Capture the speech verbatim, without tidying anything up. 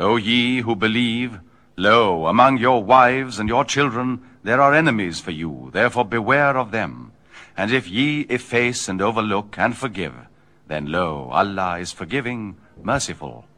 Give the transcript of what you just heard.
O ye who believe, lo, among your wives and your children there are enemies for you, therefore beware of them. And if ye efface and overlook and forgive, then lo, Allah is forgiving, merciful.